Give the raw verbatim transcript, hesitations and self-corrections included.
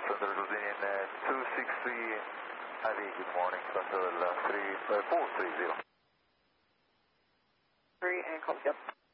Control Brazilian uh, two six three, Ali, good morning, Control uh, three, uh, four three zero. Three and call, yep.